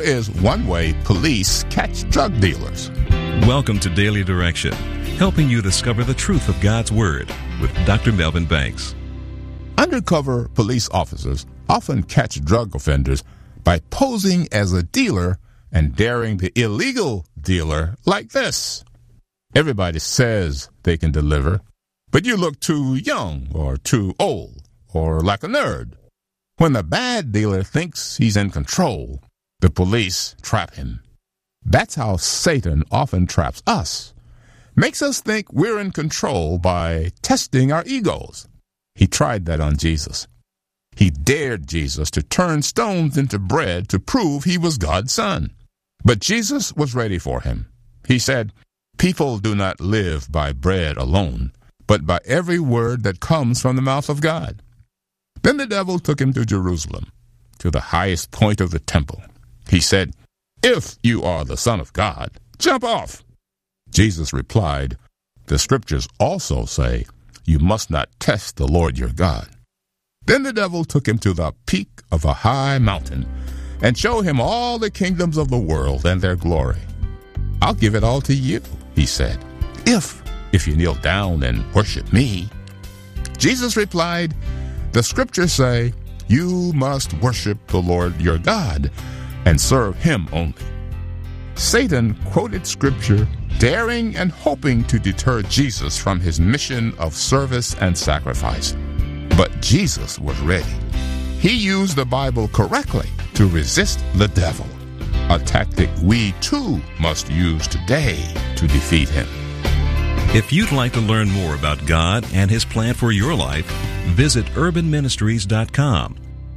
is one way police catch drug dealers. Welcome to Daily Direction, helping you discover the truth of God's Word with Dr. Melvin Banks. Undercover police officers often catch drug offenders by posing as a dealer and daring the illegal dealer like this. Everybody says they can deliver, but you look too young or too old or like a nerd. When the bad dealer thinks he's in control, the police trap him. That's how Satan often traps us. Makes us think we're in control by testing our egos. He tried that on Jesus. He dared Jesus to turn stones into bread to prove he was God's son. But Jesus was ready for him. He said, "People do not live by bread alone, but by every word that comes from the mouth of God." Then the devil took him to Jerusalem, to the highest point of the temple. He said, "If you are the Son of God, jump off." Jesus replied, "The scriptures also say, you must not test the Lord your God." Then the devil took him to the peak of a high mountain and showed him all the kingdoms of the world and their glory. "I'll give it all to you," he said, if you kneel down and worship me." Jesus replied, "The scriptures say, you must worship the Lord your God and serve him only." Satan quoted scripture, daring and hoping to deter Jesus from his mission of service and sacrifice. But Jesus was ready. He used the Bible correctly to resist the devil, a tactic we too must use today to defeat him. If you'd like to learn more about God and His plan for your life, visit urbanministries.com.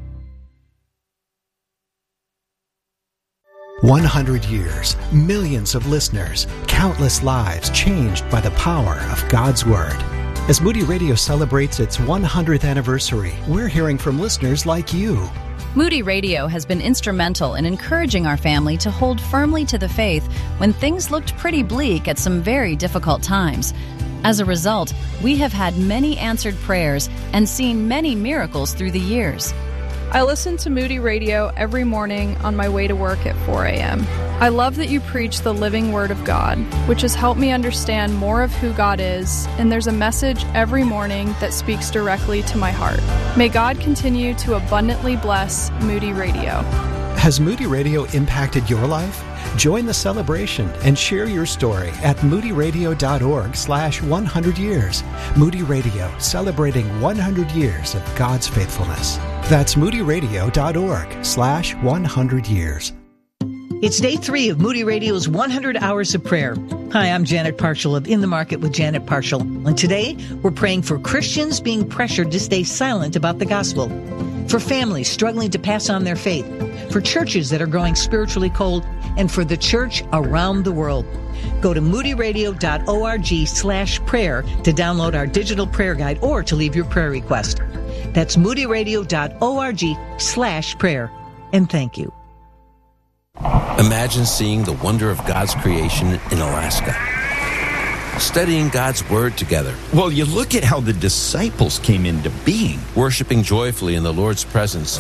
100 years, millions of listeners, countless lives changed by the power of God's Word. As Moody Radio celebrates its 100th anniversary, we're hearing from listeners like you. Moody Radio has been instrumental in encouraging our family to hold firmly to the faith when things looked pretty bleak at some very difficult times. As a result, we have had many answered prayers and seen many miracles through the years. I listen to Moody Radio every morning on my way to work at 4 a.m. I love that you preach the living Word of God, which has helped me understand more of who God is, and there's a message every morning that speaks directly to my heart. May God continue to abundantly bless Moody Radio. Has Moody Radio impacted your life? Join the celebration and share your story at moodyradio.org/100 years. Moody Radio, celebrating 100 years of God's faithfulness. That's moodyradio.org/100 years. It's day 3 of Moody Radio's 100 Hours of Prayer. Hi, I'm Janet Parshall of In the Market with Janet Parshall. And today, we're praying for Christians being pressured to stay silent about the gospel, for families struggling to pass on their faith, for churches that are growing spiritually cold, and for the church around the world. Go to moodyradio.org/prayer to download our digital prayer guide or to leave your prayer request. That's moodyradio.org/prayer. And thank you. Imagine seeing the wonder of God's creation in Alaska. Studying God's Word together. Well, you look at how the disciples came into being. Worshiping joyfully in the Lord's presence.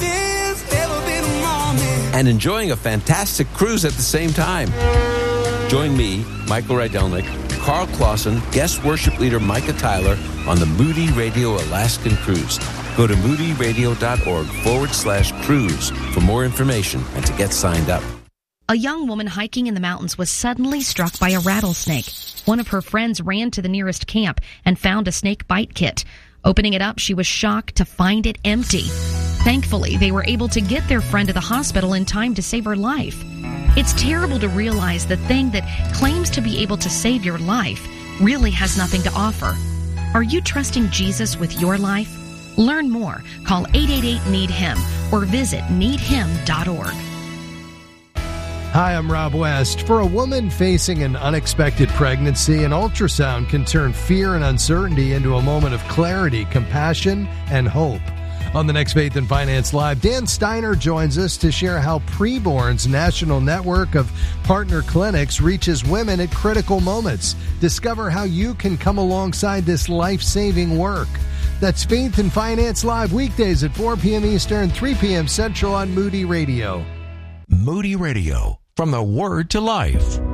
And enjoying a fantastic cruise at the same time. Join me, Michael Rydelnik, Carl Clausen, guest worship leader Micah Tyler on the Moody Radio Alaskan Cruise. Go to moodyradio.org/cruise for more information and to get signed up. A young woman hiking in the mountains was suddenly struck by a rattlesnake. One of her friends ran to the nearest camp and found a snake bite kit. Opening it up, she was shocked to find it empty. Thankfully, they were able to get their friend to the hospital in time to save her life. It's terrible to realize the thing that claims to be able to save your life really has nothing to offer. Are you trusting Jesus with your life? Learn more. Call 888-NEED-HIM or visit needhim.org. Hi, I'm Rob West. For a woman facing an unexpected pregnancy, an ultrasound can turn fear and uncertainty into a moment of clarity, compassion, and hope. On the next Faith and Finance Live, Dan Steiner joins us to share how Preborn's national network of partner clinics reaches women at critical moments. Discover how you can come alongside this life-saving work. That's Faith and Finance Live, weekdays at 4 p.m. Eastern, 3 p.m. Central on Moody Radio. Moody Radio, from the Word to Life.